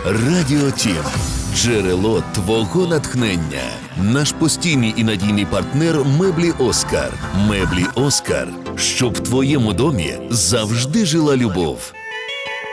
Радіо Тім. Джерело твого натхнення. Наш постійний і надійний партнер Меблі Оскар. Меблі Оскар. Щоб в твоєму домі завжди жила любов.